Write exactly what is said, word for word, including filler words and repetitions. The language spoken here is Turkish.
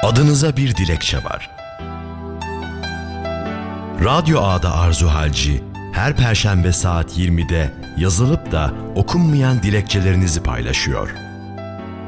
adınıza bir dilekçe var. Radyo Ağa'da Arzu Halci, her Perşembe saat yirmide yazılıp da okunmayan dilekçelerinizi paylaşıyor.